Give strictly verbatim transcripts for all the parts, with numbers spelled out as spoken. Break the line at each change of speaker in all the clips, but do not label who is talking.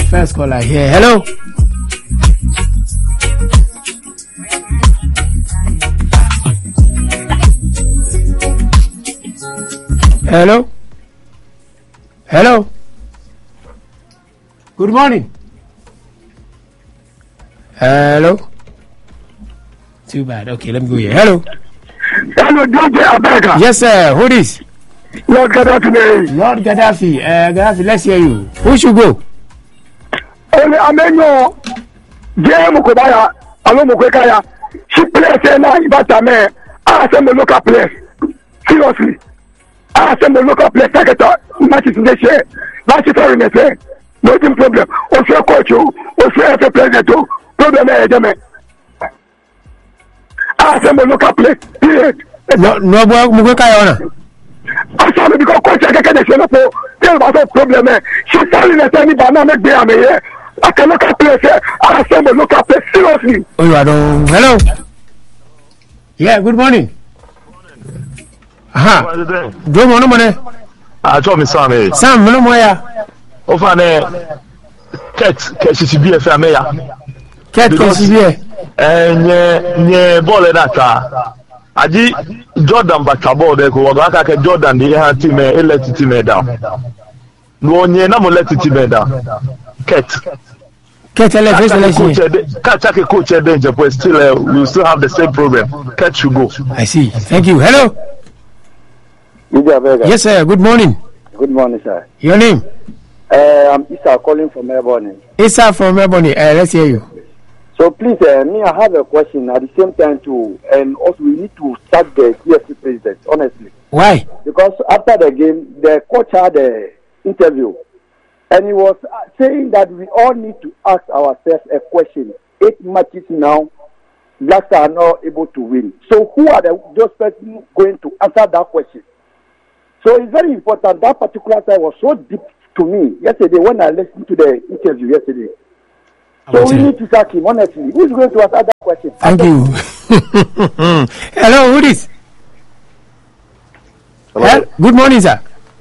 First caller here. Hello. Hello. Hello. Good morning. Hello. Too bad. Okay, let me go here. Hello.
Hello, Doctor Abeka.
Yes, sir. Who is?
Lord Gaddafi.
Lord Gaddafi. Uh, Gaddafi, let's hear you. Who should go?
Only Amenyo. J. Mukobaya. Alo Mukwekaya. She plays a night, but I may ask them to look up place. Seriously. Ask them to look up place. Take it out. Matches in the share. Matches are in the share. No problem. Also, coach you. Also, a president. Problem is, Jimmy. Ask them to look up place. Period.
No, no, Mukwekaya.
I saw me because coach I can't show up for tell about the problem. She's telling us any banana be am here. I can look at place. I saw me look at place seriously.
Oh, you are done. Hello. Yeah, good morning. Aha. Do mo no mo ne?
Ah, John Sam eh.
Sam no mo ya.
O fa ne Ket Ket C C B F am ya.
Ket C C B.
Eh nye nye ball na ta. Aji Jordan Batabo de ko wa ka ke Jordan de ha team e let team e down. No onye na mo let team e down. Ket.
Ket ele face election.
Ket take coach e danger but still uh, we still have the same problem. Ket should go.
I see. Thank you. Hello. Yes sir, good morning.
Good morning sir.
Your name?
Uh, I'm Isa calling from Melbourne.
Isa from Melbourne. Uh, let's hear you.
So please, uh, me, I have a question at the same time too, and also we need to start the C F C president, honestly.
Why?
Because after the game, the coach had an interview, and he was saying that we all need to ask ourselves a question. Eight matches now, Black Stars are not able to win. So who are the, those persons going to answer that question? So it's very important. That particular time was so deep to me yesterday when I listened to the interview yesterday. So we need to sack him, honestly. Who's going to answer that question?
Thank you. Hello, who is?
Hello.
Hello. Good morning, sir.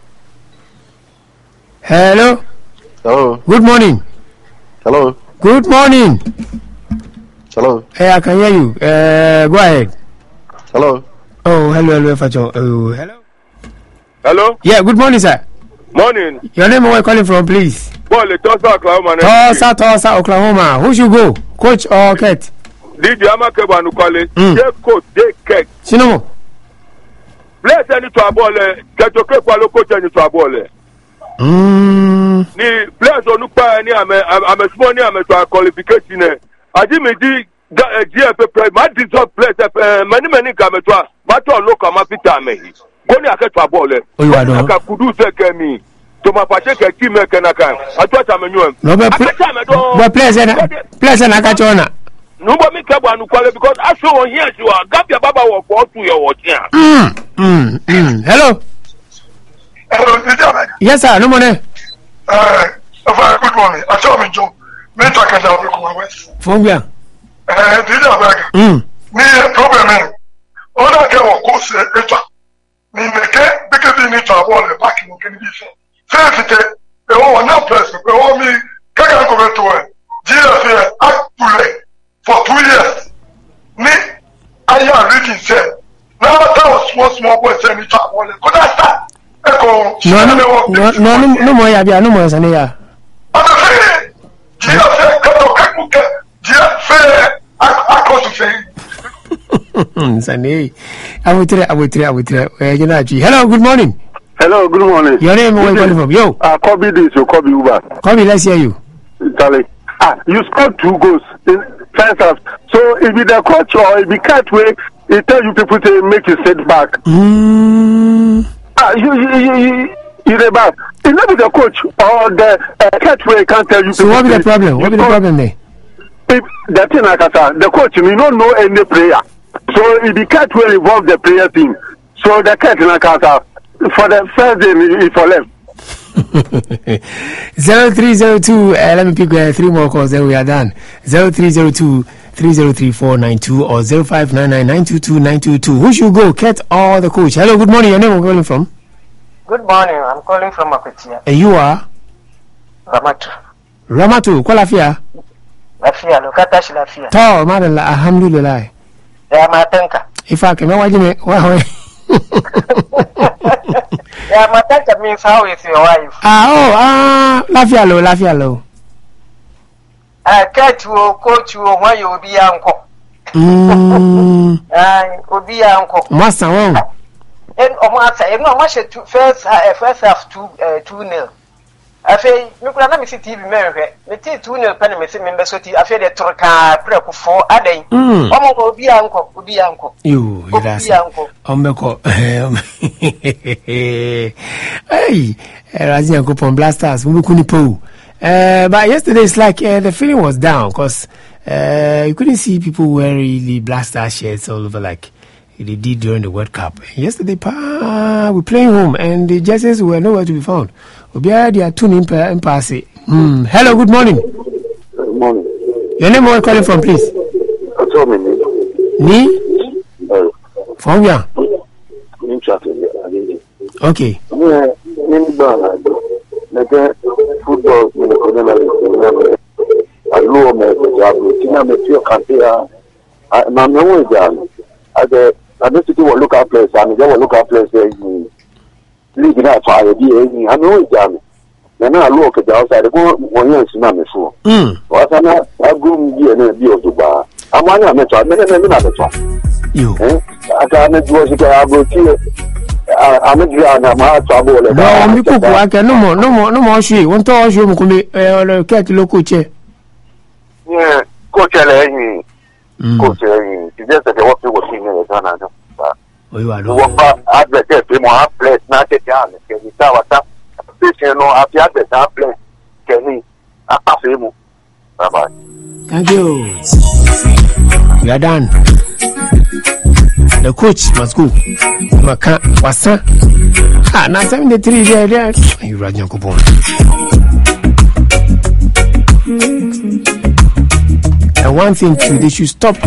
Hello.
Hello.
Good morning.
Hello.
Good morning.
Hello.
Hey, I can hear you. Uh, go ahead.
Hello.
Oh, hello, hello, Facho. Oh, hello.
Hello.
Yeah, good morning, sir.
Morning.
Your name and where you calling from, please?
Ball, Tulsa, Oklahoma.
Tulsa, Tulsa, Oklahoma. Who should go? Coach or Ket?
D J Amake Banukale. They coach, they Ket.
Sinomo.
Bless any to a ball. Get okay, Palo coach any to a ball.
Hmm.
Ni bless Onupa any I'm a small name I'm a qualification. I did me G F P. My deserve place. Many many come to a matter look at my pita me. Go near to a ball.
Oh, you are done.
I could do second me. To my partake team can I can. I thought I'm a new one.
No, but players and players and I catch on.
Nobody can qualify because I saw on here you are Gabia Baba or for to your watch here.
Mm, mm, mm. Hello.
Hello,
yes, sir. No money.
Uh, good morning. I told me, Joe. Me talk about the West.
From where?
Uh, did you have
Mm.
Me a problem. All I can of course, it's me make it because they need to avoid back in condition. Sẹ́ẹ̀tì ẹ̀wọ̀n wọn náà pẹ̀sì ẹ̀wọ̀n mi kẹ́kẹ́ kò bẹ̀ tó ẹ̀ G F A àkùlẹ̀ for two years ní ayé àrídì sẹ́ náà táwọn small small boys ẹ̀ ní tó àwọn ẹ̀ kó dá sá ẹ̀kọ́ ṣẹlẹ̀ wọ́n.
No, no, no more yabi, no more saniya.
Ọ̀dọ̀ fẹ́ G F A kẹ́tọ̀ kẹ́kù kẹ́ G F A àkọ́sù fẹ́.
Sani, awutire, awutire, awutire. Hello, good morning.
Hello, good morning.
Your name, where you calling from? Yo.
Uh, Kobe this, so Kobe Uber.
Kobe, let's hear you.
Charlie. Ah, you scored two goals in first half. So if it's the coach or if you can't wait, he tell you people to make you sit back.
Mm.
Ah, you, you, you, you, you the back. It's not the coach or the uh, catch where he can't tell you.
So what be the problem? What be the problem there?
If the thing like that, the coach, you don't know any player. So if the catch will involve the player team. So the catch like that. For the first day, for left.
zero three zero two. Uh, let me pick uh, three more calls. Then we are done. Zero three zero two three zero three four nine two or zero five nine nine nine two two nine two two. Who should go? Ket or the coach? Hello. Good morning. Your name? Where are you calling from?
Good morning. I'm calling from Makutia.
And you are?
Ramatu.
Ramatu, kwa lafia?
Lafia, lokata shi lafia.
To, madalla, alhamdulillah.
Ya matanka.
Ifa ke me wajime, wa
Ya matanka means how is your wife?
Ah, oh, ah, lafia lo, lafia lo.
Ah, catch you, coach you, why you be uncle.
Mm.
Ah, obi uncle.
Masa won.
En omasa, en no match first uh, first half two uh, two nil. Afei, me kura na me si T V me hwe. Me ti two nil pa na me si me beso ti afei de troka preko fo adan. Omo ko obi anko, obi anko.
You, that's Omeko. Hey, Razi Anko from Blasters, Mukuni Po. Uh, but yesterday it's like uh, the feeling was down because uh, you couldn't see people wearing the Blaster shirts all over like they did during the World Cup. Yesterday, pa, we playing home and the jerseys were nowhere to be found. Obia, they are tuning in passe. Hmm. Hello, good morning.
Good morning.
Your name where calling from, please?
I told me.
Ni?
Uh,
from where?
In chatting.
Okay.
Yeah, in Ghana, like football, you know, I low me job. Tina me feel campaign. I my no job. I the I don't see what look at place. I mean, they will look at place there. League na fire di e I know job. Na na look at outside. Go one year na me so. Mm. What na I go me na bi o ba. Amanya me to. Me na me na me to.
You.
Eh? Aka me do so ka abo ti. I'm a drama, my trouble.
No, I'm no more, no more, no more. She won't tell you, Mukumi, cat local chair.
Yeah, coach, coach, you just said what you were seeing in Ghana. You are advocate, you have place, not a young, can you tell what up? You know, after that place, can he? I pass him. Bye bye.
Thank you. We are done. The coach must go. Maka wasa. Ah, na seventy-three there there. You Rajan Kupon. And one thing too, they should stop